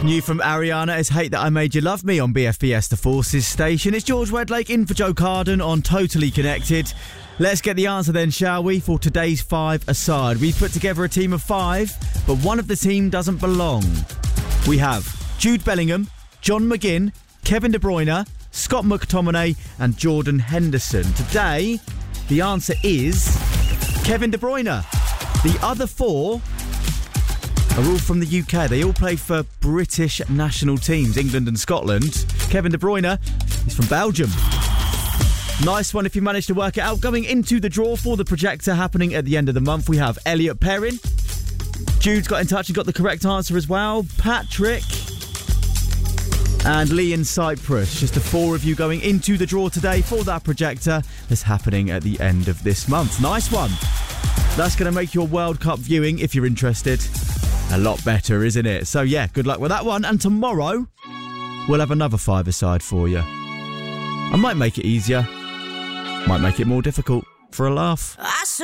New from Ariana is Hate That I Made You Love Me on BFBS The Forces station. It's George Wedlake in for Joe Carden on Totally Connected. Let's get the answer then, shall we, for today's 5-a-side. We've put together a team of 5, but one of the team doesn't belong. We have Jude Bellingham, John McGinn, Kevin De Bruyne, Scott McTominay and Jordan Henderson. Today, the answer is Kevin De Bruyne. The other 4 are all from the UK. They all play for British national teams, England and Scotland. Kevin De Bruyne is from Belgium. Nice one if you managed to work it out. Going into the draw for the projector happening at the end of the month, we have Elliot Perrin. Jude's got in touch and got the correct answer as well. Patrick and Lee in Cyprus. Just the 4 of you going into the draw today for that projector that's happening at the end of this month. Nice one. That's going to make your World Cup viewing, if you're interested, a lot better, isn't it? So yeah, good luck with that one. And tomorrow, we'll have another 5-a-side for you. I might make it easier, might make it more difficult, for a laugh.